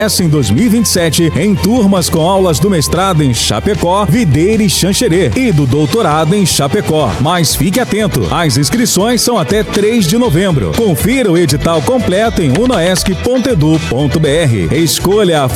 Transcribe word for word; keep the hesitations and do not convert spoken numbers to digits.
em dois mil e vinte e sete em turmas com aulas do mestrado em Chapecó, Videira e Xanxerê e do doutorado em Chapecó. Mas fique atento, as inscrições são até três de novembro. Confira o edital completo em unoesc ponto edu ponto br. Escolha a